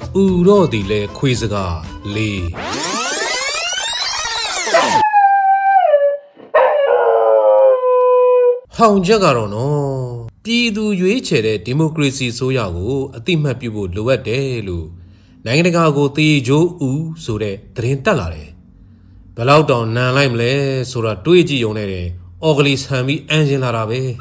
တော့ဒီလေခွေးစကားလေးဟောင်ချက်ကတော့နော်ပြည်သူရွေးချယ်တဲ့ဒီမိုကရေစီဆိုရကိုအတိမတ်ပြုဖို့လိုအပ်တယ်လို့နိုင်ငံတကာကိုသေချိုးဦးဆိုတဲ့သတင်းတက်လာတယ်ဘယ်လောက်တောင်နန်လိုက်မလဲဆိုတာတွေးကြည့်ုံနဲ့တယ်အော်ဂလီဆန်ပြီးအန်ရှင်လာတာပဲ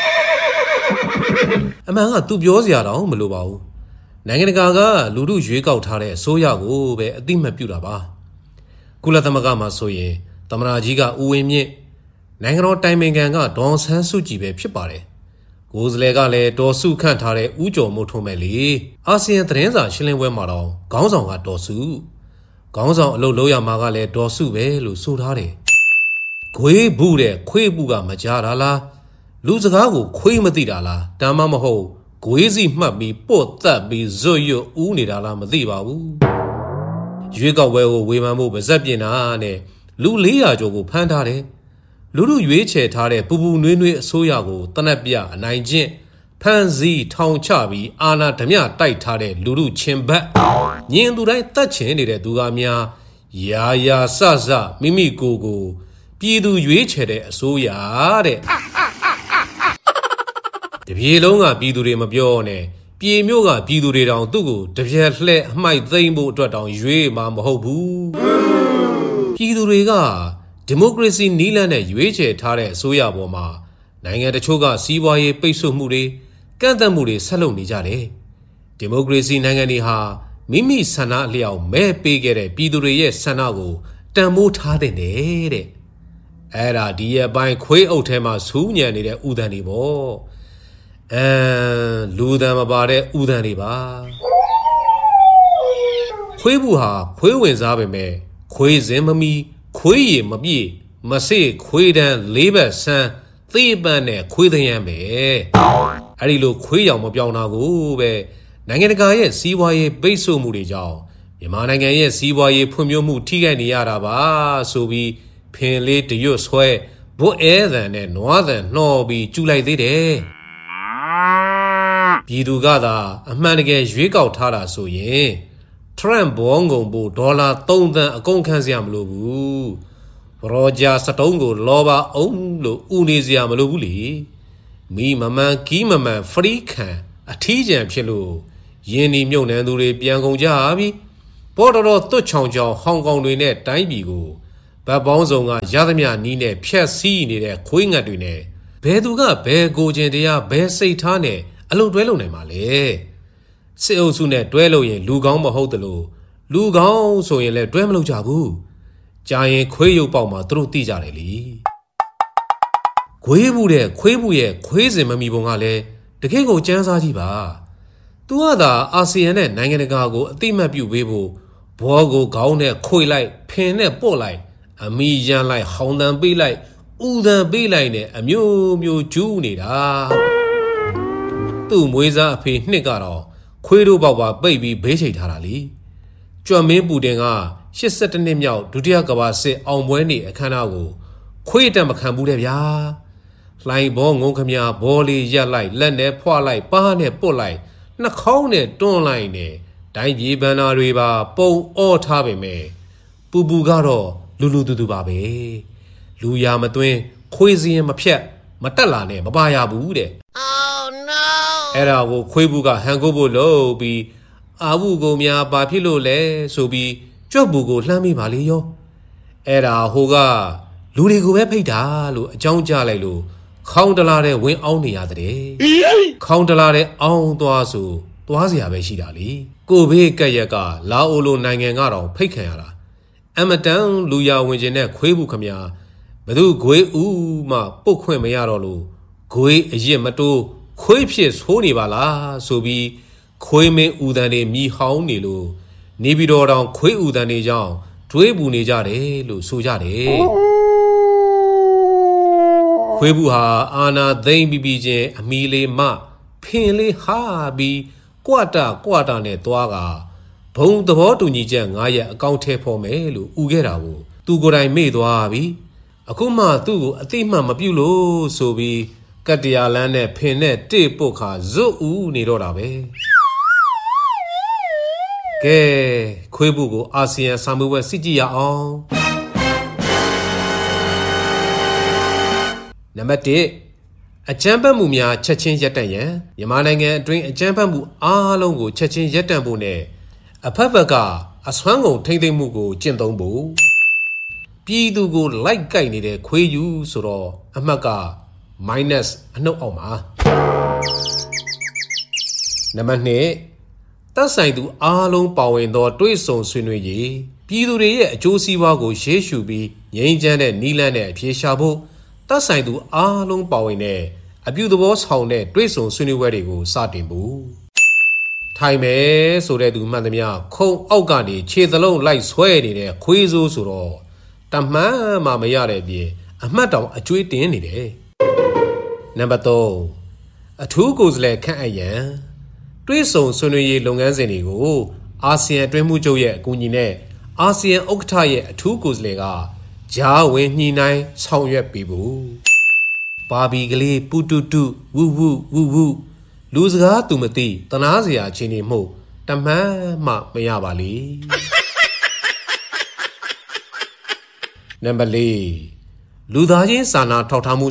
အမှန်ကသူပြောစရာတော့မလိုပါဘူးနိုင်ငံတကာကလူထုရွေးကောက်ထားတဲ့အစိုးရကိုပဲအတိမတ်ပြုတာပါကုလသမဂ္ဂမှာဆိုရင်သမ္မတကြီးကဦးဝင်းမြင့်နိုင်ငံတော်တိုင်ပင်ခံကဒေါ်ဆန်းစုကြည်ပဲဖြစ်ပါတယ်ကိုယ်စလဲကလည်းဒေါ်စုခန့်ထားတဲ့ဦးကျော်မိုးထွန်းပဲလေအာဆီယံသတင်းစာရှင်းလင်းပွဲမှာတော့ခေါင်းဆောင်ကဒေါ်စုခေါင်းဆောင်အလုပ်လုပ်ရမှာကလည်းဒေါ်စုပဲလို့ဆိုထားတယ်ခွေးဘူးတဲ့ခွေးဘူးကမကြားတာလားလူစကားကိုခွေးမသိတာလားဒါမှမဟုတ်ခွေးစီမှတ်ပြီးပို့သက်ပြီးဇွတ်ရွတ်ဦးနေတာလားမသိပါဘူးရွေးကောက်ပွဲကိုဝေဖန်ဖို့ပါဇက်ပြင်တာနဲ့လူ400ကျော်ကိုဖမ်းထားတယ်လူလူရွေးချယ်ထားတဲ့ပူပူနွေးနွေးအစိုးရကိုတနက်ပြအနိုင်ကျင့်ဖမ်းဆီးထောင်ချပြီးအာဏာဓမြတိုက်ထားတဲ့လူလူချင်းဘက်ညင်သူတိုင်းတတ်ချင်နေတဲ့သူကများရာရာဆဆမိမိကိုယ်ကိုပြည်သူရွေးချယ်တဲ့အစိုးရတဲ့တပြေလုံးကပြည်သူတွေမပြောနဲ့ပြည်မျိုးကပြည်သူတွေတောင်သူ့ကိုတပြက်လှဲ့အမှိုက်သိမ်းဖို့အတွက်တောင်ရွေးမှာမဟုတ်ဘူးပြည်သူတွေကဒီမိုကရေစီနီးလန်းနဲ့ရွေးချယ်ထားတဲ့အစိုးရပေါ်မှာနိုင်ငံတချို့ကစီးပွားရေးပိတ်ဆို့မှုတွေကန့်သတ်မှုတွေဆက်လုပ်နေကြတယ်ဒီမိုကရေစီနိုင်ငံတွေဟာမိမိဆန္ဒအလျောက်မဲပေးခဲ့တဲ့ပြည်သူတွေရဲ့ဆန္ဒကိုတန်ဖိုးထားတဲ့တဲ့အဲ့ဒါဒီရဲ့ပိုင်းခွေးအုပ်ထဲမှာစူးညံနေတဲ့ဥဒန်တွေပေါ့လူတန်မပါတဲ့ဥဒန်တွေပါခွေးဘူးဟာခွေးဝင်စားပဲမဲ့ခွေးစင်မမီခွေးရည်မပြည့်မစေ့ခွေးတန်း၄ဘက်ဆန်းသေပန်းနဲ့ခွေးသရမ်းပဲအဲ့ဒီလိုခွေးရောင်မပြောင်းတာကိုပဲနိုင်ငံတကာရဲ့စီးပွားရေးပိတ်ဆို့မှုတွေကြောင့်မြန်မာနိုင်ငံရဲ့စီးပွားရေးဖွံ့ဖြိုးမှုထိခိုက်နေရတာပါဆိုပြီးဖင်လေးတရွတ်ဆွဲဘွတ်အဲသံနဲ့နွားသံနှောပြီးကျူလိုက်သေးတယ်ပြည်သူကသာအမှန်တကယ်ရွေးကောက်ထားတာဆိုရင်ထရန့်ဘောင်းကုန်ဖို့ဒေါ်လာ3သန်းအကုန်ခံစရာမလိုဘူးရောဂျာစတုံးကိုလောပါအောင်လို့ဥနေစရာမလိုဘူးလေမိမမှန်ကီးမမှန်ဖရီးခံအထီးကျန်ဖြစ်လို့ယင်းဒီမြုပ်နှံသူတွေပြန်ကုန်ကြပြီပေါ်တော်သွတ်ချောင်ချောင်ဟောင်ကောင်တွေနဲ့တိုင်းပြည်ကိုဗတ်ပေါင်းစုံကရသမျှနီးနဲ့ဖြက်စီးနေတဲ့ခွေးငတ်တွေနဲ့ဘယ်သူကဘယ်ကိုကျင်တရားဘယ်စိတ်ထားနဲ့အလုံးတွဲလုံနိုင်မှာလဲစစ်အုပ်စုနဲ့တွဲလို့ရင်လူကောင်းမဟုတ်တယ်လို့လူကောင်းဆိုရင်လည်းတွဲမလုပ်ကြဘူးကြာရင်ခွေးရုပ်ပေါက်မှာသူတို့သိကြတယ်လေခွေးဘူးတဲ့ခွေးဘူးရဲ့ခွေးစင်မမီပုံကလည်းတကယ်ကိုစမ်းစားကြည့်ပါသူကသာအာဆီယံနဲ့နိုင်ငံတကာကိုအတိမတ်ပြုပေးဖို့ဘောကိုခေါင်းနဲ့ခွေလိုက်ဖင်နဲ့ပို့လိုက်အမီရန်လိုက်ဟောင်းတန်ပေးလိုက်ဥတန်ပေးလိုက်နဲ့အမျိုးမျိုးကျူးနေတာသူ့မွေးစားအဖေနှစ်ကတော့ခွေးတို့ပေါက်ပါပိတ်ပြီးဘေးချိတ်ထားတာလေကြွမင်းပူတင်က82နှစ်မြောက်ဒုတိယကမ္ဘာစစ်အောင်ပွဲနေ့အခမ်းအနားကိုခွေးတက်မခံဘူးတဲ့ဗျာလှိုင်ဘောငုံခမဘောလေးရက်လိုက်လက်နဲ့ဖွာလိုက်ပါးနဲ့ပုတ်လိုက်နှာခေါင်းနဲ့တွန်းလိုက်နဲ့တိုင်းပြည်ဘန္နာတွေပါပုံအော့ထားပေမဲ့ပူပူကတော့လူလူတူတူပါပဲလူရမသွင်းခွေးစင်းမဖြတ်မတက်လာနဲ့မပါရဘူးတဲ့ Oh no အဲ့ဒါကိုခွေးဘူးကဟန်ကိုဖို့လို့ပြီးအာဝုကုံများဘာဖြစ်လို့လဲဆိုပြီးကြွက်ဘူးကိုလှမ်းမိပါလေရောအဲ့ဒါဟိုကလူတွေကိုပဲဖိတ်တာလို့အကြောင်းကြားလိုက်လို့ခေါင်းတလားတဲ့ဝင်းအောင်နေရတဲ့ခေါင်းတလားတဲ့အောင်းသွားဆိုသွားเสียပဲရှိတာလေကိုဘေးကက်ရက်ကလာအိုလိုနိုင်ငံကတော့ဖိတ်ခံရတာအမတန်လူရဝင်ကျင်တဲ့ခွေးဘူးခမညာဘသူခွေးဥမှပုတ်ခွင့်မရတော့လို့ခွေးအရစ်မတိုးခွေးဖြစ်ဆိုးနေပါလားဆိုပြီးခွေးမင်းဥတန်တွေမြည်ဟောင်းနေလို့နေပြီးတော့တောင်ခွေးဥတန်တွေကြောင့်တွေးပူနေကြတယ်လို့ဆိုကြတယ်ခွေးဘူးဟာအာနာသိမ့်ပြီးချင်းအမီလေးမဖင်လေးဟာပြီးကွာတာနဲ့သွားကဘုံသဘောတူညီချက်9ရက်အကောင့်ထဲဖော်မယ်လို့ဥခဲ့တာကိုသူကိုယ်တိုင်မေ့သွားပြီအခုမှသူ့ကိုအသိမှတ်မပြုလို့ဆိုပြီးကတ္တရာလန်းနဲ့ဖင်နဲ့တိပုတ်ခါဇွတ်ဦးနေတော့တာပဲကခွေးဘူးကိုအာဆီယံစာမှုပွဲစစ်ကြည့်ရအောင်နံပါတ်1အကြမ်းဖက်မှုများချက်ချင်းရပ်တန့်ရန်မြန်မာနိုင်ငံအတွင်းအကြမ်းဖက်မှုအားလုံးကိုချက်ချင်းရပ်တန့်ဖို့နဲ့အဖက်ဖက်ကအစွမ်းကုန်ထိမ့်သိမ့်မှုကိုကျင့်သုံးဖို့ပြည်သူကိုလိုက်ကိုက်နေတဲ့ခွေးယူဆိုတော့အမှတ်က minus အနှုတ်အောင်ပါနံပါတ်2သက်ဆိုင်သူအားလုံးပါဝင်သောတွဲဆုံဆွေးနွေးရေးပြည်သူတွေရဲ့အကျိုးစီးပွားကိုရှေ့ရှုပြီးငြိမ်းချမ်းတဲ့နီးလန်းနဲ့အဖြေရှာဖို့သက်ဆိုင်သူအားလုံးပါဝင်တဲ့အပြုသဘောဆောင်တဲ့တွဲဆုံဆွေးနွေးပွဲတွေကိုစတင်ဖို့ထိုင်မယ်ဆိုတဲ့သူမှန်သမျှခုံအောက်ကနေခြေသလုံးလိုက်ဆွဲနေတဲ့ခွေးစိုးဆိုတော့တမှန်မှမရတဲ့အပြင်အမှတ်တောင်အကျွေးတင်နေတယ်နံပါတ်3အထူးကိုယ်စားလှယ်ခန့်အပ်ရန်တွဲဆုံဆွေးနွေးရေးလုပ်ငန်းစဉ်တွေကိုအာဆီယံတွဲမှုချုပ်ရဲ့အကူအညီနဲ့အာဆီယံဥက္ကဋ္ဌရဲ့အထူးကိုယ်စားလှယ်ကကြားဝင်ညှိနှိုင်းဆောင်ရွက်ပေးဖို့ပါဘီကလေးပူတူတူဝူဝူဝူဝူလူစကားသူမသိတနာစရာချင်းနေမှုတမှန်မှမရပါလေနံပါတ်4လူသားချင်းစာနာထောက်ထားမှု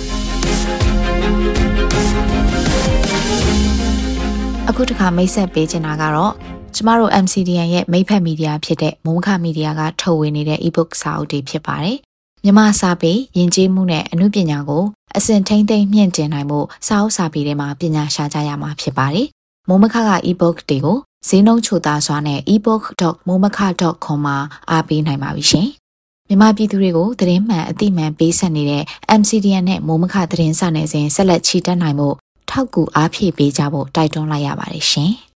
အခုတစ်ခါမိတ်ဆက်ပေးချင်တာကတော့ကျမတို့ MCDN ရဲ့မိတ်ဖက်မီဒီယာဖြစ်တဲ့မိုးခမီဒီယာကထုတ်ဝေနေတဲ့ ebook စာအုပ်တွေဖြစ်ပါတယ်။မြန်မာစာပေယဉ်ကျေးမှုနဲ့အမှုပညာကိုအစဉ်ထိမ့်သိမ်းမြင့်တင်နိုင်မှုစာအုပ်စာပေတွေမှာပညာရှာကြရမှာဖြစ်ပါတယ်။မိုးမခက ebook တွေကိုဈေးနှုန်းချိုသာစွာနဲ့ ebook.momaka.com မှာအားပေးနိုင်ပါပြီရှင်။မြန်မာပြည်သူတွေကိုသတင်းမှန်အသိမှန်ပေးဆက်နေတဲ့ MCDN နဲ့မိုးမခသတင်းစာနယ်စဉ်ဆက်လက်ချီတက်နိုင်မှုထောက်ကူအားဖြည့်ပေးကြဖို့တိုက်တွန်းလိုက်ရပါတယ်ရှင်။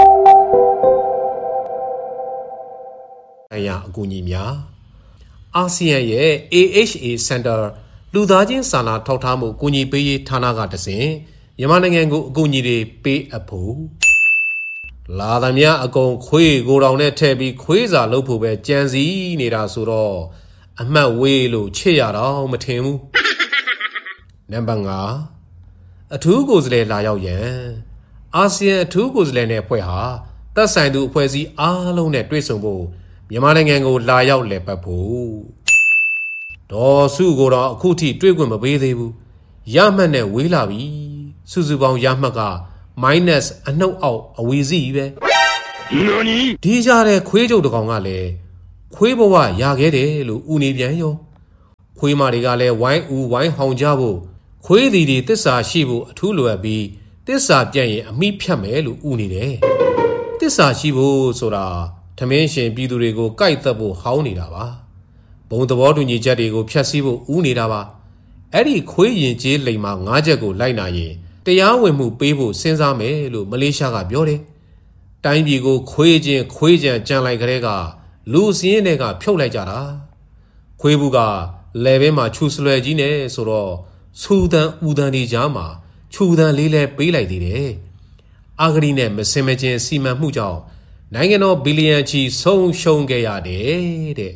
အကူအညီများအာဆီယံရဲ့ AHA Center လူသားချင်းစာနာထောက်ထားမှုအကူအညီပေးရေးဌာနကတစဉ်မြန်မာနိုင်ငံကိုအကူအညီတွေပေးအပ်ဖို့လာသမျှအကုန်ခွေးကိုတောင်နဲ့ထည့်ပြီးခွေးစာလုပ်ဖို့ပဲကြံစည်နေတာဆိုတော့အမှတ်ဝေးလို့ချစ်ရတော့မထင်ဘူးနံပါတ်5အထူးကိုယ်စားလှယ်လာရောက်ရန်အာဆီယံအထူးကိုယ်စားလှယ်နဲ့အဖွဲ့ဟာသက်ဆိုင်သူအဖွဲ့အစည်းအားလုံးနဲ့တွေ့ဆုံဖို့မြန်မာနိုင်ငံကိုလာရောက်လည်ပတ်ဖို့ဒေါ်စုကိုတော့အခုထိတွေ့ခွင့်မပေးသေးဘူးရမှတ်နဲ့ဝေးလာပြီစုစုပေါင်းရမှတ်က minus အနှုတ်အောက်အဝီစီပဲဒီကြတဲ့ခွေးကြုတ်တကောင်ကလည်းခွေးဘဝရခဲ့တယ်လို့ဦးနေပြန်ရောခွေးမတွေကလည်းဝိုင်းဦးဝိုင်းဟောင်ကြဖို့ခွေးသည်တွေတစ္ဆာရှိဖို့အထူးလိုအပ်ပြီးတစ္ဆာပြတ်ရင်အမိဖြတ်မယ်လို့ဦးနေတယ်တစ္ဆာရှိဖို့ဆိုတာထမင်းရှင်ပြည်သူတွေကိုကြိုက်သက်ဖို့ဟောင်းနေတာပါဘုံသဘောတူညီချက်တွေကိုဖျက်ဆီးဖို့ဦးနေတာပါအဲ့ဒီခွေးရင်ကျေးလိမ်မှာ9ချက်ကိုလိုက်နာရင်တရားဝင်မှုပေးဖို့စဉ်းစားမယ်လို့မလေးရှားကပြောတယ်တိုင်းပြည်ကိုခွေးချင်းခွေးကြံကြံလိုက်ကြတဲ့ကလူစင်းတွေကဖြုတ်လိုက်ကြတာခွေးဘူးကလဲဘဲမှာခြူစလွယ်ကြီးနဲ့ဆိုတော့ဆူတန်ဦးတန်ဒီကြားမှာခြူတန်လေးလဲပေးလိုက်သေးတယ်အာဂရီနဲ့မစင်မချင်းစီမံမှုကြောင့်နိုင်ငံတော်ဘီလီယံချီဆုံးရှုံးခဲ့ရတယ်တဲ့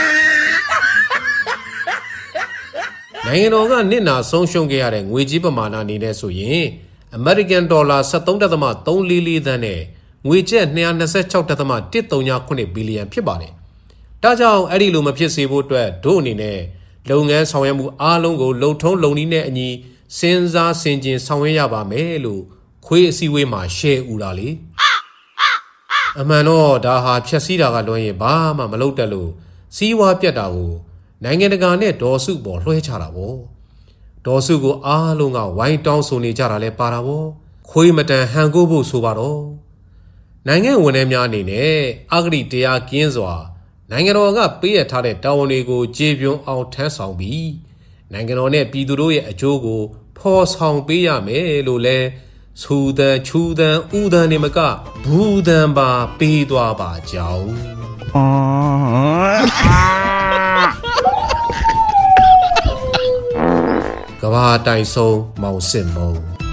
နိုင်ငံတော်ကနစ်နာဆုံးရှုံးခဲ့ရတဲ့ငွေကြေးပမာဏအနေနဲ့ဆိုရင်အမေရိကန်ဒေါ်လာ 73.344 သန်းနဲ့ငွေကျပ် 226.139 ဘီလီယံဖြစ်ပါတယ်ဒါကြောင့်အဲ့ဒီလိုမဖြစ်စေဖို့အတွက်တို့အနေနဲ့လုပ်ငန်းဆောင်ရွက်မှုအားလုံးကိုလုံထုံးလုံနည်းနဲ့အညီစဉ်းစားဆင်ခြင်ဆောင်ရွက်ရပါမယ်လို့ခွေးအစည်းအဝေးမှာရှယ်ဦးတာလေအမှန်တော့ဒါဟာဖြက်စီးတာကလွှဲရင်ဘာမှမလုပ်တတ်လို့စီးဝါးပြတ်တာကိုနိုင်ငံတကာနဲ့ဒေါ်စုပေါ်လွှဲချတာပေါ့ဒေါ်စုကိုအားလုံးကဝိုင်းတောင်းဆိုနေကြတာလဲပါတာပေါ့ခွေးမတန်ဟန်ကိုဖို့ဆိုပါတော့နိုင်ငံဝန်ထမ်းများအနေနဲ့အဂတိတရားကင်းစွာနိုင်ငံတော်ကပေးရထားတဲ့တာဝန်တွေကိုကျေပြွန်အောင်ထမ်းဆောင်ပြီးနိုင်ငံတော်နဲ့ပြည်သူတို့ရဲ့အကျိုးကိုဖော်ဆောင်ပေးရမယ်လို့လဲဆူတန်ချူတန်ဥတန်နေမကဘူးတန်ပါပေးသွားပါကြောင်းကဘာတိုင်ဆုံးမောင်စစ်မုံ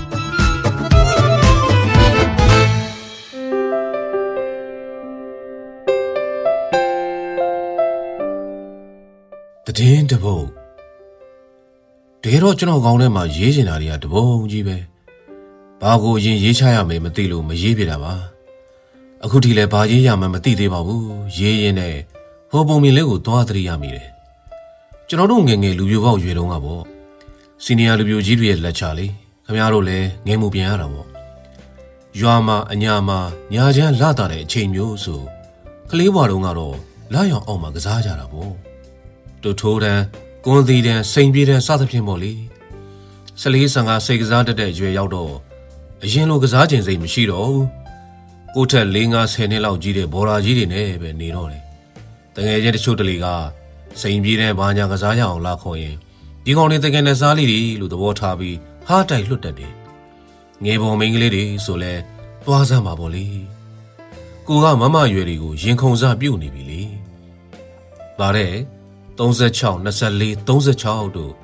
တည်င်းတပုတ်တကယ်တော့ကျွန်တော်ကောင်းထဲမှာရေးချင်တာတွေကတပုံကြီးပဲဘာကိုရင်ရေးချရမယ်မသိလို့မရေးပြတာပါအခုထိလည်းဘာရေးရမှမသိသေးပါဘူးရေးရင်နဲ့ဟိုပုံမြင်လေးကိုသွားသတိရမိတယ်ကျွန်တော်တို့ငယ်ငယ်လူပြိုပေါက်ရွေတုံးကပေါ့စီနီယာလူပြိုကြီးတွေရဲ့လက်ချလေးခင်ဗျားတို့လည်းငယ်မှုပြန်ရတာပေါ့ရွာမှာအညာမှာညာချမ်းလာတာတဲ့အချိန်မျိုးဆိုကလေးဘွားတုန်းကတော့လာရောင်အောင်မှာကစားကြတာပေါ့တူထိုးတန်းကွန်သီတန်းစိန်ပြေးတန်းစသဖြင့်ပေါ့လေ14-15စိတ်ကစားတတ်တဲ့ရွယ်ရောက်တော့အရင်လိုကစားခြင်းစိတ်မရှိတော့ဘူးကိုထက်4-5-10နှစ်လောက်ကြီးတဲ့ဘော်လာကြီးတွေနဲ့ပဲနေတော့တယ်တကယ်ချင်းတချို့တလေကစိန်ပြေးတန်းဘာညာကစားရအောင်လာခေါ်ရင်ဒီကောင်တွေတကယ်နဲ့စားလိတွေလို့သဘောထားပြီးဟားတိုက်လွတ်တတ်တယ်ငယ်ပေါ်မိန်းကလေးတွေဆိုလဲသွားစမ်းပါပေါ့လေကိုကမမရွယ်တွေကိုရင်ခုန်စားပြုတ်နေပြီလေဗါတဲ့36 24 36တို့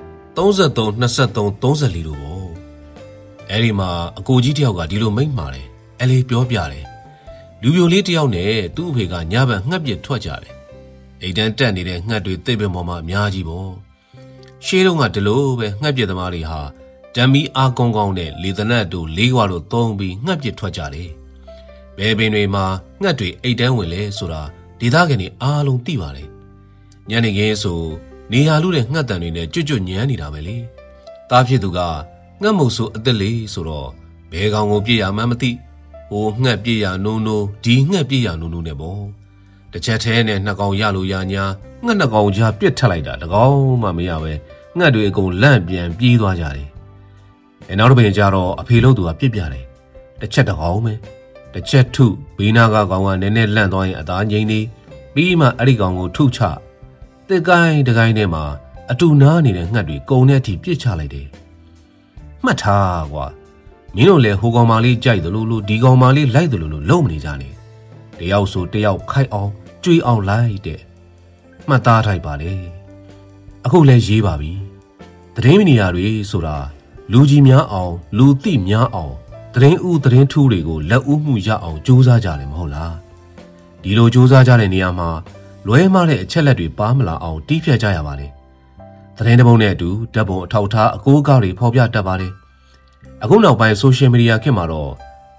33 23 34တို့ပေါ့အဲ့ဒီမှာအကိုကြီးတယောက်ကဒီလိုမိန့်ပါတယ်အဲ့လေးပြောပြတယ်လူပြိုလေးတယောက်နဲ့သူ့အဖေကညဘက်ငှက်ပြစ်ထွက်ကြတယ်အိမ်တန်းတက်နေတဲ့ငှက်တွေသိပ်ပင်ပေါ်မှာအများကြီးပေါ့ရှေးတုန်းကဒီလိုပဲငှက်ပြစ်သမားတွေဟာဓမ္မီအားကောင်းကောင်းနဲ့လေသနတ်တို့လေးခွာတို့သုံးပြီးငှက်ပြစ်ထွက်ကြတယ်ဘယ်ပင်တွေမှာငှက်တွေအိတ်တန်းဝင်လဲဆိုတာဒေသခံတွေအားလုံးသိပါတယ်ညနေခင်းဆိုနေရာလူတဲ့ငှက်တန်တွေနဲ့ကျွတ်ကျွတ်ညမ်းနေတာပဲလေတားဖြစ်သူကငှက်မုတ်ဆိုအသက်လေးဆိုတော့ဘယ်ကောင်ကိုပြည့်ရမှန်းမသိဟိုငှက်ပြည့်ရနိုးနိုးဒီငှက်ပြည့်ရနိုးနိုးနဲ့ပေါ့တစ်ချက်သေးနဲ့နှစ်ကောင်ရလို့ရညာငှက်နှစ်ကောင်ကြားပြစ်ထက်လိုက်တာတကောင်မှမရပဲငှက်တွေအကုန်လန့်ပြန်ပြေးသွားကြတယ်နောက်တစ်ပင်ကျတော့အဖေလို့သူကပြစ်ပြတယ်တစ်ချက်တကောင်ပဲတစ်ချက်ထုဘေးနာကကောင်ကနည်းနည်းလန့်သွားရင်အသားငိမ့်နေပြီးမှအဲ့ဒီကောင်ကိုထုချတစ်ကိုင်းတစ်ကိုင်းထဲမှာအတူနားနေတဲ့ငှက်တွေကုံတဲ့အထိပြစ်ချလိုက်တယ်မှတ်ထားကွာမင်းတို့လည်းဟိုကောင်မလေးကြိုက်သလိုလိုဒီကောင်မလေးလိုက်သလိုလိုလုံးမနေကြနဲ့တယောက်ဆိုတယောက်ခိုက်အောင်ကြွေးအောင်လိုက်တဲ့မှတ်သားထိုက်ပါလေအခုလည်းရေးပါပြီသတင်းမီဒီယာတွေဆိုတာလူကြီးများအောင်လူသိများအောင်သတင်းဦးသတင်းထူးတွေကိုလက်ဦးမှုရအောင်ကြိုးစားကြတယ်မဟုတ်လားဒီလိုကြိုးစားကြတဲ့နေရာမှာလွဲမှားတဲ့အချက်လက်တွေပါမလာအောင်တီးဖြတ်ကြရပါလေသတင်းတပုတ်နဲ့အတူဓာတ်ပုံအထောက်ထားအကိုးအကားတွေဖော်ပြတတ်ပါလေအခုနောက်ပိုင်း social media ခေတ်မှာတော့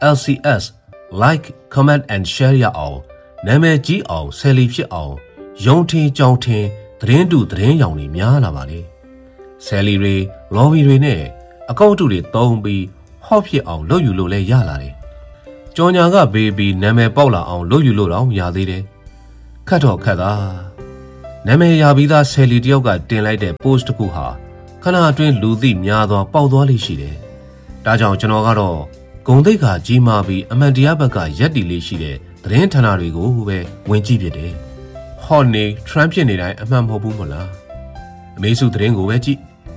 LCS like comment and share ရအောင်နာမည်ကြီးအောင်ဆယ်လီဖြစ်အောင်ယုံထင်ကြောင်ထင်သတင်းတူသတင်းရောင်တွေများလာပါလေဆယ်လီတွေ lobby တွေနဲ့အကောင့်တူတွေသုံးပြီးဟော့ဖြစ်အောင်လုပ်ယူလို့လည်းရလာတယ်ကြော်ညာကဘေးပြီးနာမည်ပေါက်လာအောင်လုပ်ယူလို့တော့ရသေးတယ်ခတ်တော့ခတ်တာနာမည်ရပြီးသားဆယ်လီတယောက်ကတင်လိုက်တဲ့ post တစ်ခုဟာခဏအတွင်းလူသိများသွားပေါက်သွားလိမ့်ရှိတယ်ဒါကြောင့်ကျွန်တော်ကတော့ဂုံသိက္ခာကြီးမားပြီးအမှန်တရားဘက်ကရက်တီလေးရှိတဲ့သတင်းဌာနတွေကိုပဲဝင်ကြည့်ဖြစ်တယ်ဟော့နေ Trump ဖြစ်နေတိုင်းအမှန်မဟုတ်ဘူးမလားအမေစုသတင်းကိုပဲကြည့်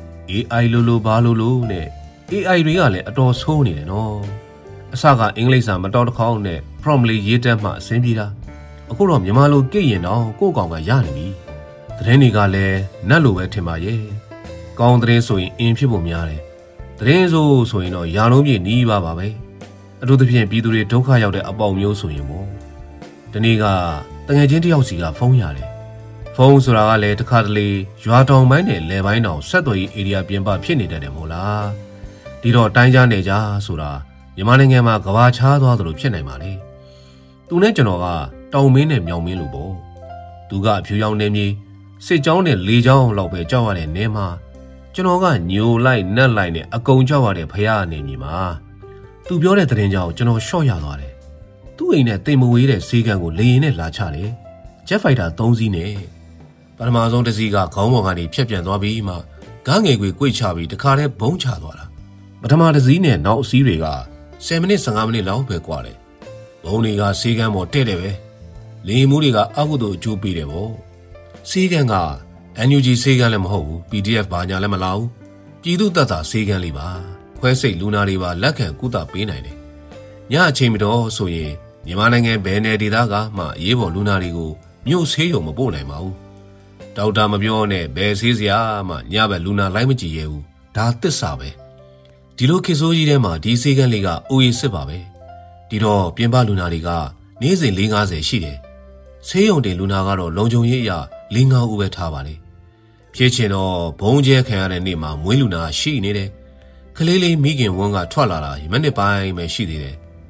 AI လိုဘာလိုနဲ့ AI တွေကလည်းအတော်ဆိုးနေတယ်နော်အစကအင်္ဂလိပ်စာမတော်တခေါင်းနဲ့ prompt လေးရေးတတ်မှအဆင်ပြေတာအခုတော့မြန်မာလိုကြည့်ရင်တော့ကိုယ့်ကောင်ကရနေပြီသတင်းတွေကလည်းနတ်လိုပဲထင်ပါရဲ့ကောင်းသတင်းဆိုရင်အင်းဖြစ်ဖို့များတယ်သတင်းဆိုရင်တော့ယာလုံးပြည့်နီးပါပဲအထူးသဖြင့်ပြည်သူတွေဒုက္ခရောက်တဲ့အပေါက်မျိုးဆိုရင်ပေါ့ဒီနေ့ကတငယ်ချင်းတယောက်စီကဖုန်းရတယ်ဖုန်းဆိုတာကလည်းတစ်ခါတလေရွာတောင်ပိုင်းနဲ့လယ်ပိုင်းတောင်ဆက်သွယ်ရေး area ပြင်ပဖြစ်နေတတ်တယ်မို့လားဒီတော့တိုင်းကြားနေကြဆိုတာမြန်မာနိုင်ငံမှာကဘာချားသွားသလိုဖြစ်နိုင်ပါလေသူနဲ့ကျွန်တော်ကတောင်မင်းနဲ့မြောင်မင်းလိုပေါ့သူကအဖြူရောင်နေမြေစစ်ကြောင်းနဲ့လေကြောင်းလောက်ပဲကြောက်ရတဲ့နေမှာကျွန်တော်ကညိုလိုက်နက်လိုက်နဲ့အကုန်ကြောက်ရတဲ့ဖရာအနေမြေမှာသူပြောတဲ့သတင်းကြောင့်ကျွန်တော်ရှော့ရသွားတယ်သူ့အိမ်နဲ့တိမ်မဝေးတဲ့ဈေးကန်ကိုလေရင်နဲ့လာချတယ်ဂျက်ဖိုက်တာ3စီးနဲ့ပထမဆုံးတစ်စီးကခေါင်းပေါ်ကနေဖြတ်ပြန်သွားပြီးမှဂန်းငယ်ကွေချပြီးတခါတည်းဘုံချသွားတာပထမတစ်စီးနဲ့နောက်အစီးတွေက10မိနစ်15မိနစ်လောက်ပဲကွာတယ်ဘုံတွေကဈေးကန်ပေါ်တဲ့တယ်ပဲလေမှုတွေကအကုသို့အကျိုးပေးတယ်ပေါ့ဈေးကန်ကNUG ဆေးကန်းလည်းမဟုတ်ဘူး PDF ဘာညာလည်းမလာဘူးပြည်သူတပ်သားဆေးကန်းလေးပါခွဲစိတ်လူနာတွေပါလက်ခံကုသပေးနိုင်တယ်ညအချိန်မတော်ဆိုရင်မြန်မာနိုင်ငံဘယ်နယ်ဒေသကမှအရေးပေါ်လူနာတွေကိုမြို့ဆေးရုံမပို့နိုင်ပါဘူးဒေါက်တာမပြောနဲ့ဘယ်ဆေးစရာမှညဘက်လူနာလိုက်မကြည့်ရဘူးဒါသစ္စာပဲဒီလိုခေတ်ဆိုးကြီးထဲမှာဒီဆေးကန်းလေးကအိုအေစစ်ပါပဲဒီတော့ပြင်ပလူနာတွေကနေ့စဉ်450ရှိတယ်ဆေးရုံတင်လူနာကတော့လုံခြုံရေးအရ4-5ဦးပဲထားပါလေဖြစ်ချင်တော့ဘုံကျဲခံရတဲ့နေ့မှာမွေးလူနာရှိနေတယ်ကလေးလေးမိခင်ဝန်းကထွက်လာတာမိနစ်ပိုင်းပဲရှိသေးတယ်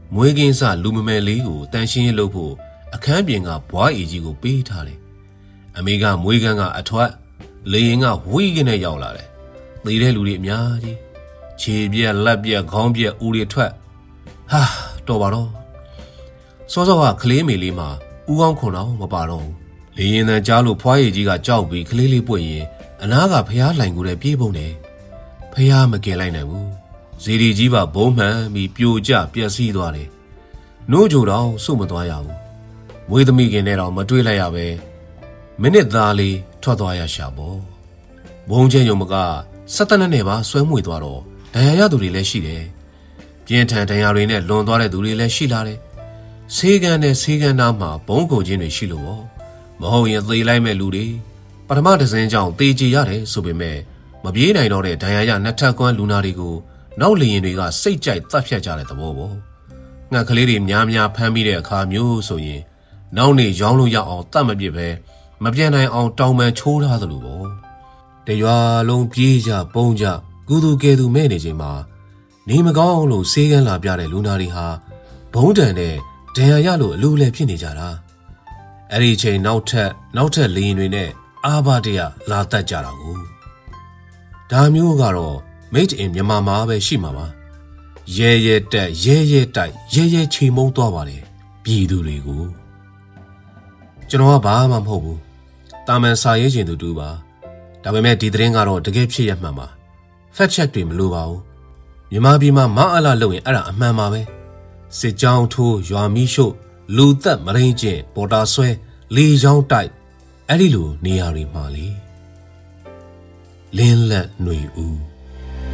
မွေးကင်းစလူမမယ်လေးကိုတန်ရှင်းရေးလုပ်ဖို့အခန်းပြင်ကဘွားအေကြီးကိုပေးထားတယ်အမေကမွေးကန်းကအထွက်လေရင်ကဝီးကနဲ့ရောက်လာတယ်သေတဲ့လူတွေအများကြီးခြေပြက်လက်ပြက်ခေါင်းပြက်ဦးတွေထွက်ဟာတော်ပါတော့စောစောကကလေးမေလေးမှာဦးကောင်းခွန်တော့မပါတော့ဘူးလေရင်တန်ကြားလို့ဖွားရည်ကြီးကကြောက်ပြီးကလေးလေးပွင့်ရင်အနားကဖျားလှိုင်ကိုလည်းပြေးပုံတယ်ဖျားမကင်လိုက်နိုင်ဘူးဇီဒီကြီးပါဘုံမှန်ပြီးပြိုကျပျက်စီးသွားတယ်နိုးကြတော့စုမသွားရဘူးမွေးသမီးခင်နဲ့တော့မတွေ့လိုက်ရပဲမိနစ်သားလေးထွက်သွားရရှာပေါ့ဘုံချင်းယုံမက17နှစ်နဲ့ပါဆွဲမွေသွားတော့ဒဏ်ရာရသူတွေလည်းရှိတယ်ပြင်းထန်ဒဏ်ရာတွေနဲ့လွန်သွားတဲ့သူတွေလည်းရှိလာတယ်ဆေးကန်နဲ့ဆေးကန်သားမှာဘုံကုန်ချင်းတွေရှိလို့ပေါ့မဟုတ်ရင်သေလိုက်မဲ့လူတွေပထမတစ်စင်းကြောင့်သေချရတယ်ဆိုပေမဲ့မပြေးနိုင်တော့တဲ့ဒဏ်ရာရနှစ်ထပ်ကွမ်းလူနာတွေကိုနောက်လေရင်တွေကစိတ်ကြိုက်တတ်ဖြတ်ကြတဲ့သဘောပေါ့ငှက်ကလေးတွေများများဖမ်းပြီးတဲ့အခါမျိုးဆိုရင်နောက်နေရောင်းလို့ရအောင်တတ်မပြစ်ပဲမပြန်နိုင်အောင်တောင်းပန်ချိုးထားသလိုပေါ့တရွာလုံးပြေးကြပုံကြကူသူကဲသူမဲ့နေချိန်မှာနေမကောင်းလို့ဆေးကန်းလာပြတဲ့လူနာတွေဟာဘုံတန်နဲ့ဒဏ်ရာရလို့အလိုလဲဖြစ်နေကြတာအဲ့ဒီချိန်နောက်ထပ်လေရင်တွေနဲ့အာဘတရလာတတ်ကြတာကိုဒါမျိုးကတော့ made in မြန်မာမှာပဲရှိမှာပါရဲတက်ရဲတိုက်ရဲချိန်မုံသွားပါတယ်ပြည်သူတွေကိုကျွန်တော်ကဘာမှမဟုတ်ဘူးတာမန်စာရေးခြင်းသူတူပါဒါပေမဲ့ဒီသတင်းကတော့တကယ်ဖြစ်ရမှန်ပါ fact check တွေမလိုပါဘူးမြန်မာပြည်မှာမအားလားလုပ်ရင်အဲ့ဒါအမှန်ပါပဲစစ်ကြောင်းထိုးရွာမီးရှို့လူသက်မရင်းကျင်ပေါ်တာဆွဲလေချောင်းတိုက်အဲ့ဒီလိုနေရာတွေမှာလေလင်းလက်ຫນွေဦး